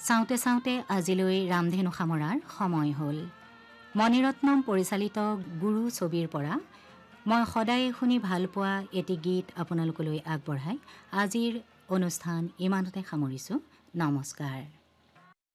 চাওঁতে চাওঁতে আজিলৈ ৰামধেনু সামৰাৰ সময় হ'ল। মণিৰত্নম পৰিচালিত গুৰু ছবিৰ পৰা মই সদায় শুনি ভাল পোৱা এটি গীত আপোনালোকলৈ আগবঢ়াই আজিৰ অনুষ্ঠান ইমানতে সামৰিছোঁ। নমস্কাৰ।